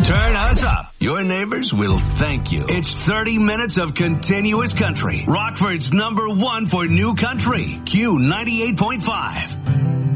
Turn us up. Your neighbors will thank you. It's 30 minutes of continuous country. Rockford's #1 for new country. Q 98.5.